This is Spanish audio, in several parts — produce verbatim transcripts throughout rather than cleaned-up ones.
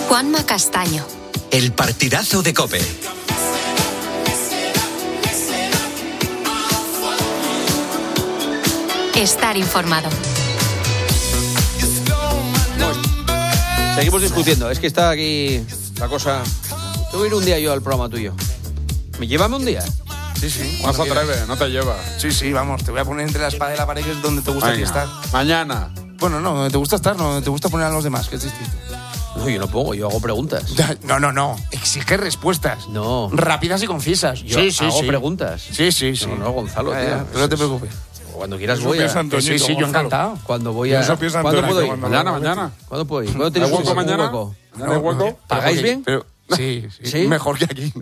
Juanma Castaño. El partidazo de COPE. Estar informado. Seguimos discutiendo. Es que está aquí la cosa. Tengo que ir un día yo al programa tuyo. ¿Me llévame un día? Sí, sí. No se atreve, no te lleva. Sí, sí, vamos, te voy a poner entre la espada y la pared, que es donde te gusta Venga, estar. Mañana. Bueno, no, donde te gusta estar, no, donde te gusta poner a los demás, que es distinto. No, yo no pongo, yo hago preguntas. No, no, no. Exige respuestas. No. Rápidas y concisas. Yo sí, sí, hago sí. preguntas. Sí, sí, sí. No, no, Gonzalo, Ya, tío. ya, pero no te preocupes. Cuando quieras Eso voy a... piensa Antoñito, Sí, sí, yo Gonzalo. encantado. Cuando voy a... Eso piensa ¿Cuándo Antonio, puedo ir? cuando- Mañana, Mañana, mañana. ¿Cuándo puedo ir? ¿Cuándo ¿Hay tienes hueco un mañana? hueco? ¿No hay hueco? ¿Pagáis bien? Pero, sí, sí, ¿Sí? Mejor que aquí.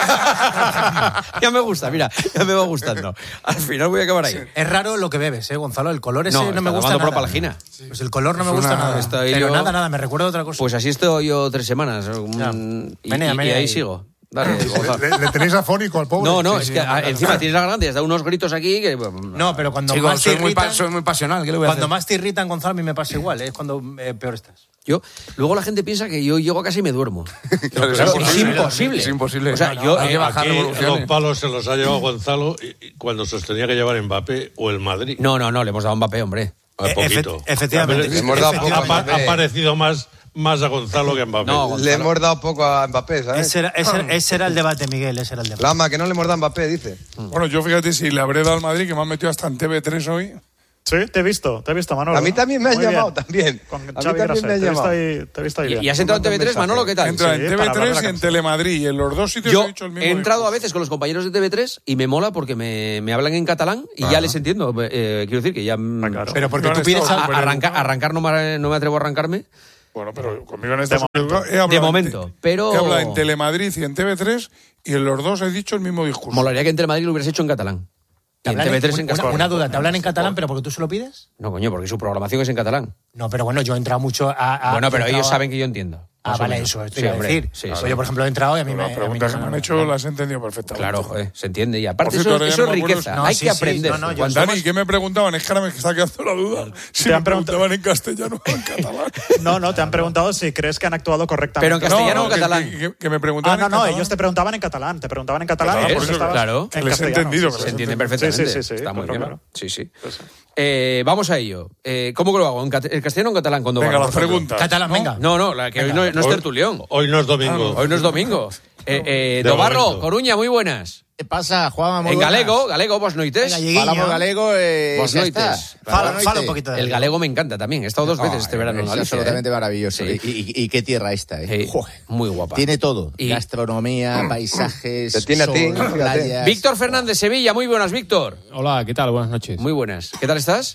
Ya me gusta, mira, ya me va gustando. Al final voy a acabar ahí. Es raro lo que bebes, ¿eh, Gonzalo? El color ese No, no, está me gusta tomando nada. propalgina. Pues el color no me Es gusta una- nada. estoy Pero yo- nada, nada, me recuerda a otra cosa. Pues así estoy yo tres semanas. Ya. Mm, y, Menea, y- y menea ahí ahí. sigo. Dale, Gonzalo. Le, le tenéis afónico al pobre. No, no, Sí, es sí, que no, a- no, encima no. tienes las grandes, da unos gritos aquí que... No, pero cuando Chicos, más te soy muy, pa- irritan, soy muy pasional, ¿qué le voy a cuando hacer? más te irritan, Gonzalo, a mí me pasa igual, ¿eh? Es cuando eh, peor estás. Yo, luego la gente piensa que yo llego a casa y me duermo. Claro, Claro, es imposible. Es imposible. O sea, No, yo... hay que bajar Aquí revoluciones. los palos se los ha llevado Gonzalo y- y cuando se los tenía que llevar Mbappé o el Madrid. No, no, no, le hemos dado un Mbappé, hombre. A Eh, poquito. efe- efectivamente. Ha- Le hemos dado ha- poco a ha, pa- Mbappé. ha parecido más, más a Gonzalo que a Mbappé. No, Gonzalo. Le hemos dado poco a Mbappé, ¿sabes? Ese era, ese, era- ese era el debate, Miguel, ese era el debate. Lama, que no le hemos dado a Mbappé, dice. Bueno, yo fíjate si le habré dado al Madrid, que me han metido hasta en T V tres hoy. Sí, te he visto, te he visto, Manolo. A mí también me han Muy bien. llamado, también. Con A mí Xavi también Graset, me han te he visto llamado. ahí, te he visto ahí ¿Y, bien. y has entrado en T V tres, Mensaje. Manolo? ¿Qué tal? Entra Sí, en para hablar de T V la tres y en camiseta. Telemadrid. Y en los dos sitios Yo he dicho el mismo he entrado a discurso. veces con los compañeros de T V tres y me mola porque me, me hablan en catalán y ya les entiendo. Eh, quiero decir que ya... mm, Ah, claro. Pero porque No tú han pides estado a- a- súper arranca- educados. arrancar no me, no me atrevo a arrancarme. Bueno, pero conmigo en esta De momento. he hablado De en momento, te- pero- He hablado en Telemadrid y en T V tres y en los dos he dicho el mismo discurso. Molaría que en Telemadrid lo hubieras hecho en catalán. Y ¿Te en hablan T V tres en- en una, castellano. una duda, ¿te hablan en catalán pero porque tú se lo pides? No, coño, porque su programación es en catalán. No, pero bueno, yo he entrado mucho a... a- bueno, he pero entrado ellos a- saben que yo entiendo. Ah, más o vale, menos. eso, esto Sí, iba a hombre, decir. sí, Pues sí. yo, por ejemplo, he entrado y a mí me... Las a mí preguntas no- que me han no- hecho las he entendido perfectamente. Claro, joder, se entiende. Y aparte Por cierto, eso, ahora ya eso no es me acuerdo riqueza. si- No, Hay sí, que sí, aprender. no, no, yo- Cuanto Dani, más- ¿qué me preguntaban? Es que ahora me está quedando la duda. Si Te me han preguntado- preguntaban en castellano o en catalán. No, no, te han preguntado si crees que han actuado correctamente. Pero en castellano o que- catalán. Que, que- que me Ah, preguntaban no, en no, catalán. ellos te preguntaban en catalán, te preguntaban en catalán Claro, y por tú eso, estabas claro. en Les he castellano. entendido, Sí, que Se sí. entiende perfectamente. Sí, sí, sí, Está muy claro, bien. claro. Sí, sí. Pues sí. Eh, vamos a ello. Eh, ¿Cómo que lo hago? ¿En cat- en castellano o en catalán? Cuando Venga, va, las por ejemplo? preguntas. Catalán, venga. No, no, la que hoy no, no es Hoy- tertulión. Hoy no es domingo. Hoy no es domingo. Eh, eh, De Dobarro, momento. Coruña, muy buenas. ¿Qué pasa, Juanma? Muy En buenas. galego, galego, vos noites. Galleguinho. Falamos galego e Vos xa noites. está. Fala, Boa fala noite. un poquito de El galego me encanta también. He estado dos veces Oh, este verano en es Galicia. absolutamente ¿eh? maravilloso. Sí. Y, y- y qué tierra esta, ¿eh? Sí, Joder. muy guapa. Tiene todo. Y- Gastronomía, paisajes, Te tiene a sol, ti, fíjate. playas. Víctor Fernández, Sevilla, muy buenas, Víctor. Hola, ¿qué tal? Buenas noches. Muy buenas. ¿Qué tal estás?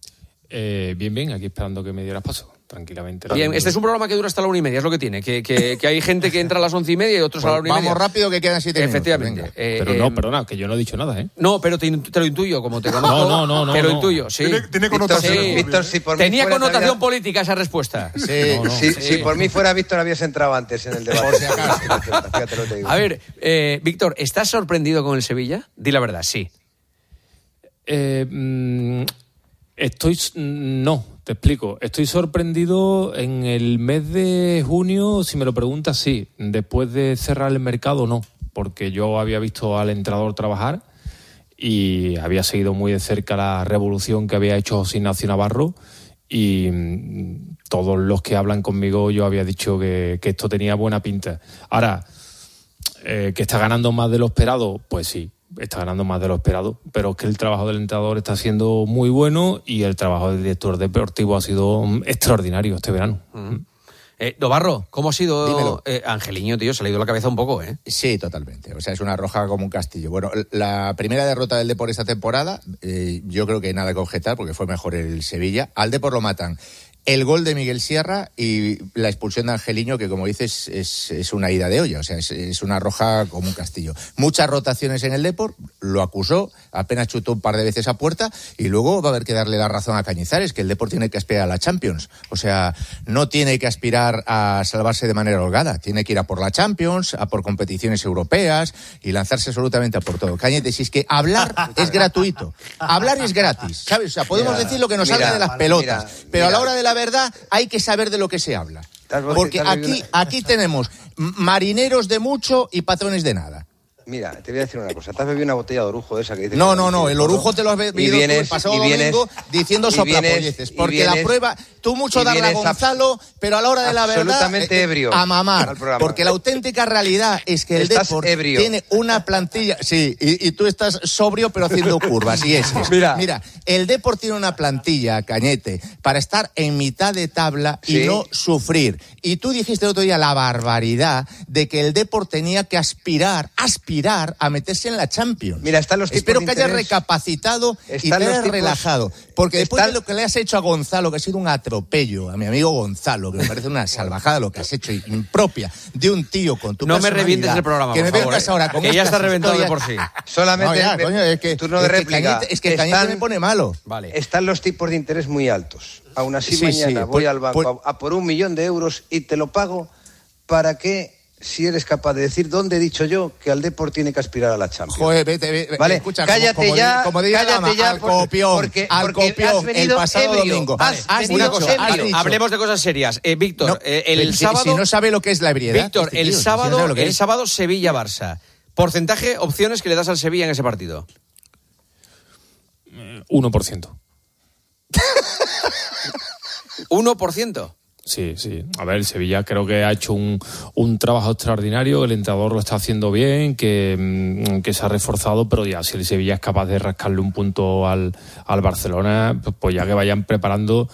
Eh, bien, bien, aquí esperando que me dieras paso, tranquilamente. Bien, este es un programa que dura hasta la una y media, es lo que tiene. Que, que, que hay gente que entra a las once y media y otros a la una y media. Vamos rápido que quedan siete Efectivamente. minutos. Eh, Pero eh, no, perdona, que yo no he dicho nada, ¿eh? No, pero te, te lo intuyo, como te conozco. No, no, no, no, Te lo no. intuyo, sí. Tiene, tiene Víctor, connotación. Sí. Víctor, si por mí Tenía fuera, connotación te política esa respuesta. había- Sí, No, no. si, Sí. si por mí fuera Víctor habías entrado antes en el debate. Por si acaso. Fíjate lo que te digo. A ver, eh, Víctor, ¿estás sorprendido con el Sevilla? Di la verdad, sí. Eh, mm, estoy... s- No, te explico. Estoy sorprendido en el mes de junio, si me lo preguntas, sí. Después de cerrar el mercado, no. Porque yo había visto al entrenador trabajar y había seguido muy de cerca la revolución que había hecho José Ignacio Navarro y mm, todos los que hablan conmigo yo había dicho que, que esto tenía buena pinta. Ahora, eh, que está ganando más de lo esperado, pues sí, está ganando más de lo esperado, pero es que el trabajo del entrenador está siendo muy bueno y el trabajo del director deportivo ha sido mm, extraordinario este verano. Uh-huh. Eh, Dobarro, ¿cómo ha sido Dímelo. eh, Angeliño, tío? Se le ha ido la cabeza un poco, ¿eh? Sí, totalmente. O sea, es una roja como un castillo. Bueno, la primera derrota del Depor esta temporada, eh, yo creo que nada que objetar porque fue mejor el Sevilla. Al Depor lo matan el gol de Miguel Sierra y la expulsión de Angeliño, que como dices es, es una ida de olla, o sea, es, es una roja como un castillo. Muchas rotaciones en el Depor, lo acusó, apenas chutó un par de veces a puerta y luego va a haber que darle la razón a Cañizares, que el Depor tiene que aspirar a la Champions. O sea, no tiene que aspirar a salvarse de manera holgada, tiene que ir a por la Champions, a por competiciones europeas y lanzarse absolutamente a por todo. Cañete, si es que hablar es gratuito, hablar es gratis, ¿sabes? O sea, podemos Mira, decir lo que nos mira, salga de las vale, pelotas, mira, pero a la mira. hora de la verdad hay que saber de lo que se habla. Porque aquí, aquí tenemos marineros de mucho y patrones de nada. Mira, te voy a decir una cosa. ¿Te has bebido una botella de orujo de esa que dices? No, no, no. El orujo te lo has bebido tú el pasado domingo diciendo soplapolleces. Porque la prueba... Tú mucho darle a Gonzalo, pero a la hora de la verdad... Absolutamente ebrio. A mamar. Porque la auténtica realidad es que el Depor tiene una plantilla... Sí, y, y tú estás sobrio pero haciendo curvas. Y es, es. Mira. Mira, el Depor tiene una plantilla, Cañete, para estar en mitad de tabla y ¿sí? no sufrir. Y tú dijiste el otro día la barbaridad de que el Depor tenía que aspirar, aspirar a meterse en la Champions. Mira, están los tipos Espero de que hayas recapacitado y te hayas tipos... relajado. Porque después están... de lo que le has hecho a Gonzalo, que ha sido un atropello, a mi amigo Gonzalo, que me parece una salvajada lo que has hecho, impropia de un tío con tu No me revientes el programa, que por me favor, vengas ahora con que ya está reventado de por sí. Solamente no, ya, me... coño, es que, turno de es réplica. Que Cañete, es que Cañete están... me pone malo. Vale. Están los tipos de interés muy altos. Aún así, sí, mañana sí, voy pues, al banco pues... a, a por un millón de euros y te lo pago para que... Si eres capaz de decir dónde he dicho yo que al Depor tiene que aspirar a la Champions. Joder, vete, vete, vale, escucha, cállate como, ya, como diga cállate Lama, ya, al copión, porque, al porque copión, el pasado ebrio, domingo. Has Has Una dicho, cosa, has vale, dicho. hablemos de cosas serias. Eh, Víctor, No, eh, el si, sábado... Si no sabe lo que es la ebriedad. Víctor, este el tío, sábado, si no el sábado Sevilla-Barça. Porcentaje, opciones que le das al Sevilla en ese partido. uno por ciento. ¿uno por ciento? Sí, sí. A ver, el Sevilla creo que ha hecho un, un trabajo extraordinario, el entrenador lo está haciendo bien, que, que se ha reforzado, pero ya si el Sevilla es capaz de rascarle un punto al, al Barcelona, pues ya que vayan preparando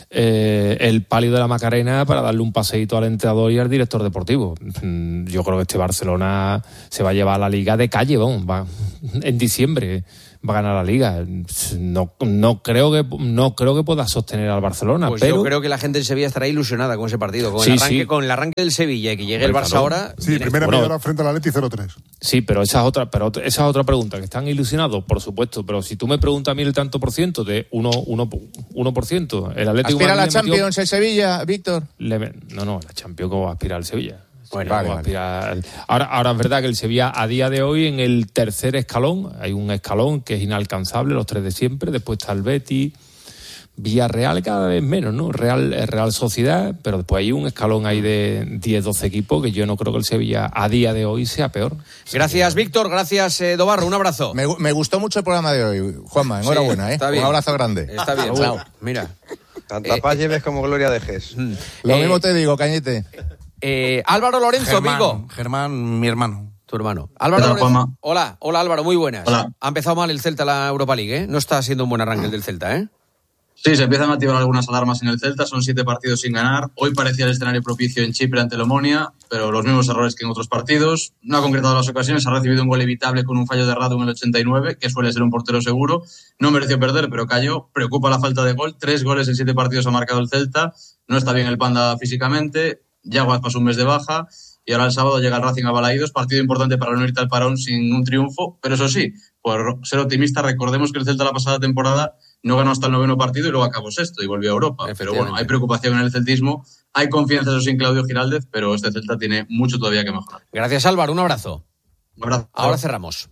eh, el palio de la Macarena para darle un paseíto al entrenador y al director deportivo. Yo creo que este Barcelona se va a llevar a la Liga de calle, vamos, va, en diciembre va a ganar la Liga. No, no creo que no creo que pueda sostener al Barcelona. Pues pero yo creo que la gente del Sevilla estará ilusionada con ese partido, con, sí, el, arranque, sí. con el arranque del Sevilla y que llegue el Barça claro. ahora. Sí, primera bueno, media hora frente al Atleti cero tres. Sí, pero esa es otra, pero esa es otra pregunta. ¿Que están ilusionados? Por supuesto. Pero si tú me preguntas a mí el tanto por ciento de uno, uno, uno por ciento, el Atlético ¿Aspira a la Madrid le Champions metió, el Sevilla, Víctor? le, no, no, la Champions cómo va a aspirar el Sevilla. Bueno, No vale, va a vale. aspirar. Ahora, ahora es verdad que el Sevilla a día de hoy en el tercer escalón, hay un escalón que es inalcanzable, los tres de siempre, después está el Betis, Villarreal cada vez menos, ¿no? Real, Real Sociedad, pero después hay un escalón ahí de diez, doce equipos que yo no creo que el Sevilla a día de hoy sea peor. Gracias, Víctor, gracias, eh, Dobarro, un abrazo. Me, me gustó mucho el programa de hoy, Juanma, enhorabuena, Sí, ¿eh? está bien. Un abrazo grande. Está bien, Chao. mira. Tanta Eh, paz lleves como gloria dejes. Lo Eh, mismo te digo, Cañete. Eh, Álvaro Lorenzo, Germán, Vigo. Germán, mi hermano. Tu hermano. Álvaro Hola, Lorenzo. Juanma. Hola, hola Álvaro, muy buenas. Hola. Ha empezado mal el Celta la Europa League, ¿eh? No está siendo un buen arranque el del Celta, ¿eh? Sí, se empiezan a activar algunas alarmas en el Celta, son siete partidos sin ganar. Hoy parecía el escenario propicio en Chipre ante el Omonia, pero los mismos errores que en otros partidos. No ha concretado las ocasiones, ha recibido un gol evitable con un fallo de Radu en el ochenta y nueve, que suele ser un portero seguro. No mereció perder, pero cayó. Preocupa la falta de gol. Tres goles en siete partidos ha marcado el Celta. No está bien el Panda físicamente. Yaguas pasó un mes de baja. Y ahora el sábado llega el Racing a Balaídos, partido importante para no irte al parón sin un triunfo. Pero eso sí, por ser optimista, recordemos que el Celta la pasada temporada no ganó hasta el noveno partido y luego acabó sexto y volvió a Europa. Pero bueno, hay preocupación en el celtismo, hay confianza eso sin Claudio Giraldez, pero este Celta tiene mucho todavía que mejorar. Gracias, Álvaro, un abrazo. Un abrazo. Ahora cerramos.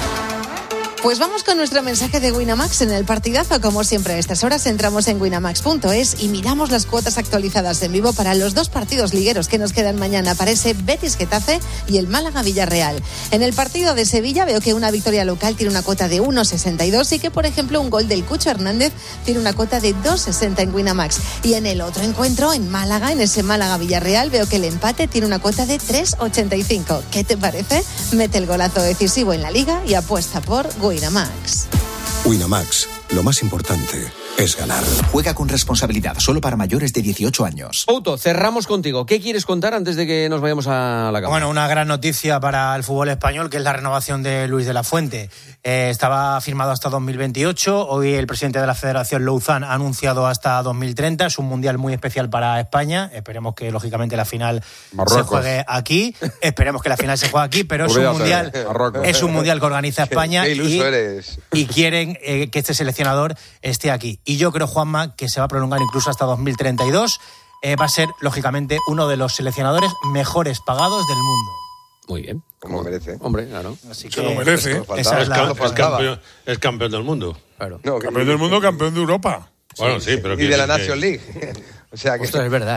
Pues vamos con nuestro mensaje de Winamax en el partidazo. Como siempre a estas horas entramos en winamax punto es y miramos las cuotas actualizadas en vivo para los dos partidos ligueros que nos quedan mañana. Aparece Betis Getafe y el Málaga Villarreal. En el partido de Sevilla veo que una victoria local tiene una cuota de uno sesenta y dos y que por ejemplo un gol del Cucho Hernández tiene una cuota de dos sesenta en Winamax. Y en el otro encuentro en Málaga, en ese Málaga Villarreal, veo que el empate tiene una cuota de tres ochenta y cinco. ¿Qué te parece? Mete el golazo decisivo en la liga y apuesta por Winamax. Winamax, lo más importante es ganar. Juega con responsabilidad, solo para mayores de dieciocho años. Couto, cerramos contigo. ¿Qué quieres contar antes de que nos vayamos a la cama? Bueno, una gran noticia para el fútbol español, que es la renovación de Luis de la Fuente. Eh, estaba firmado hasta dos mil veintiocho. Hoy el presidente de la Federación, Louzán, ha anunciado hasta dos mil treinta. Es un mundial muy especial para España. Esperemos que, lógicamente, la final Marruecos. se juegue aquí. Esperemos que la final se juegue aquí, pero es un mundial, es un mundial que organiza España. Qué, qué y, eres. y quieren eh, que este seleccionador esté aquí. Y yo creo, Juanma, que se va a prolongar incluso hasta dos mil treinta y dos. Eh, va a ser, lógicamente, uno de los seleccionadores mejores pagados del mundo. Muy bien. Como merece. Hombre, claro. Así que Se lo merece. Es, es, la, cam- es, campeón, es campeón del mundo. Claro. No, campeón del mundo, campeón de Europa. Bueno, sí, pero y de la Nation League. O sea que... Esto es verdad, ¿eh?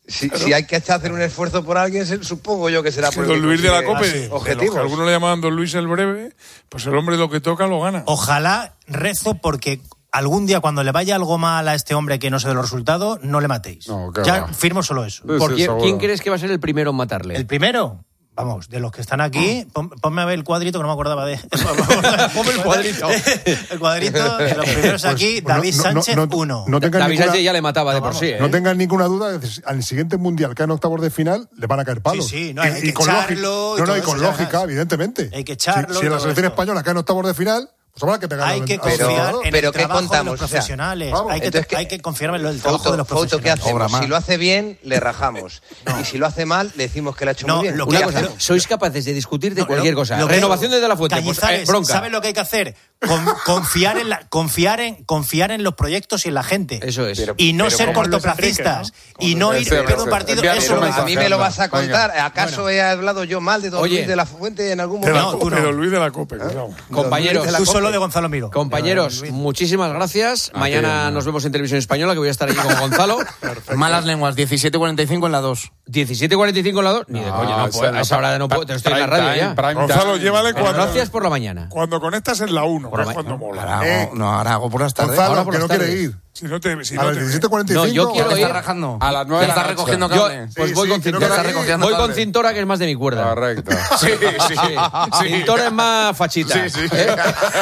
Si, si hay que hacer un esfuerzo por alguien, supongo yo que será Es que por don el que Luis de la consigue Cope, de los objetivos. que algunos le llamaban don Luis el Breve, pues el hombre lo que toca lo gana. Ojalá rezo porque algún día cuando le vaya algo mal a este hombre que no se dé los resultados, no le matéis. No, qué ya va. firmo solo eso. Sí, ¿Por sí, quién, seguro. quién crees que va a ser el primero en matarle? El primero, vamos, de los que están aquí, pon- ponme a ver el cuadrito que no me acordaba de. Ponme el cuadrito. El cuadrito de los primeros aquí, Pues, David no- no- Sánchez, no- uno. no tengan David ninguna- Sánchez ya le mataba de por sí, ¿eh? No tengan ninguna duda que al siguiente mundial que en octavos de final le van a caer palos. Sí, sí, no, y, hay que y con echarlo lógica, y no, no, todo y con eso, lógica, ¿sabes? evidentemente. Hay que echarlo Si, y si la todo selección esto. española cae en octavos de final, pues habrá que pegarle Hay al- que al confiar jugador. en pero el ¿qué trabajo contamos? de los O sea, profesionales. vamos, hay, que, entonces, ¿qué- hay que confiar en el trabajo Foto, de los foto, ¿qué profesionales. hacemos? más. Si lo hace bien, le rajamos. Y si lo hace mal, le decimos que lo ha hecho No, muy bien. lo Una que cosa, hacemos- sois capaces de discutir de No, cualquier lo- cosa. lo que- Renovación desde la fuente, pues, Cañizares, eh, bronca. ¿sabe lo que hay que hacer? Con- confiar, en la, confiar, en, confiar en los proyectos y en la gente. Eso es. Y no pero ser como Luis cortoplacistas. Enrique, Y no ir Ese, cada ese. partido. Envíanos Eso un lo que mensaje. A mí me lo vas a contar. Venga. ¿Acaso he hablado yo mal de don Oye. Luis de la Fuente en algún De la momento? tú Cope, no. don Luis de la Cope, cuidado. Compañeros, de la Tú Cope. solo de Gonzalo Miro. compañeros, muchísimas gracias. Mañana nos vemos en Televisión Española, que voy a estar allí con Gonzalo. Malas lenguas, diecisiete cuarenta y cinco en la dos. diecisiete cuarenta y cinco en la dos. Ni de coña, no, esa puedo, es a esa hora no puedo. Estoy en la prime radio time, ya. prime Gonzalo, time. llévale Pero cuando, no hacías por la mañana. cuando conectas en la uno, Por que la es cuando mañana. mola. Ahora, Eh. no, ahora hago por las tardes. Gonzalo, ahora por que las no quiere tardes. ir. Si no te, si A no las te- diecisiete cuarenta y cinco. No, yo quiero ¿Qué ir. estás rajando? A las nueve Ya de la estás noche. recogiendo Yo, cable. pues Sí, voy sí, con que no Cintora. quiere ir. recogiendo Voy con cable. Cintora, que es más de mi cuerda. Correcto. Sí, sí, sí. Cintora es más fachita. Sí, sí. ¿eh?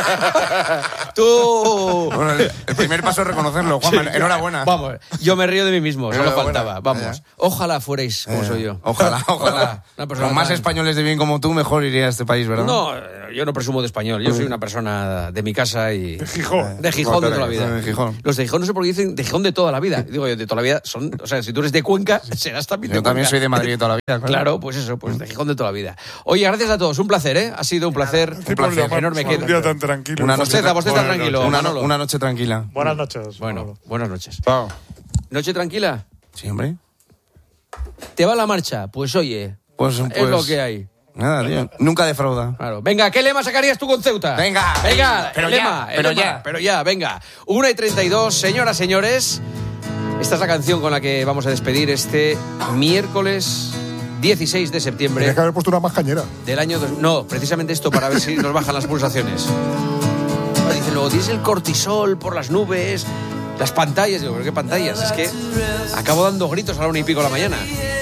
Tú... Bueno, el, el primer paso es reconocerlo, Juanma. Sí. Enhorabuena. Vamos, yo me río de mí mismo, solo Enhorabuena. faltaba. Vamos. Ojalá fuerais como Eh, soy yo. Ojalá, ojalá. Una persona Con más tan- españoles de bien como tú, mejor iría a este país, ¿verdad? No, eh, yo no presumo de español. Yo soy una persona de mi casa y... De Gijón. De Gijón de toda la vida. De Gijón. Los de Gijón no sé por qué dicen de Gijón de toda la vida. Digo yo, de toda la vida son... O sea, si tú eres de Cuenca, serás también de Yo también Cuenca. soy de Madrid de toda la vida. Claro. Claro, pues eso, pues de Gijón de toda la vida. Oye, gracias a todos. Un placer, ¿eh? Ha sido un placer. Sí, Un por placer llamar, enorme. un Que... día tan tranquilo. Una noche, Bosteza, bosteza Buenas tranquilo. noches. una, Manolo. una noche tranquila. Buenas noches. Bueno, Manolo. buenas noches. Chao. ¿Noche tranquila? Sí, hombre. ¿Te va la marcha? Pues oye, Pues, es pues, lo que hay. Nada, tío. Nunca defrauda. Claro. Venga, ¿qué lema sacarías tú con Ceuta? Venga, venga, pero el ya, lema, el pero lema, ya. pero ya, venga. Una y treinta y dos, señoras, señores. Esta es la canción con la que vamos a despedir este miércoles dieciséis de septiembre Tienes que haber puesto una más cañera. del año... Dos... No, precisamente esto para ver si nos bajan las pulsaciones. Dice luego, tienes el cortisol por las nubes, las pantallas. Digo, ¿pero qué pantallas? Es que acabo dando gritos a la una y pico de la mañana.